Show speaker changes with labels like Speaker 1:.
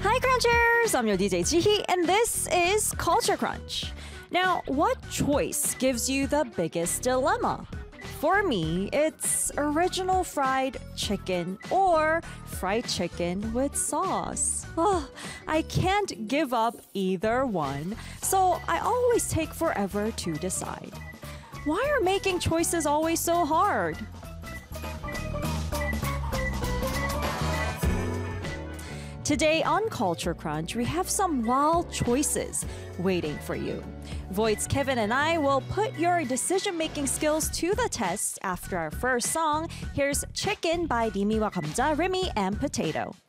Speaker 1: Hi Crunchers! I'm your DJ Jihi and this is Culture Crunch. Now, what choice gives you the biggest dilemma? For me, it's original fried chicken or fried chicken with sauce. Oh, I can't give up either one, so I always take forever to decide. Why are making choices always so hard? Today on Culture Crunch, we have some wild choices waiting for you. Voight's Kevin and I will put your decision-making skills to the test after our first song. Here's Chicken by Dimiwa Kamja, Rimi, and Potato.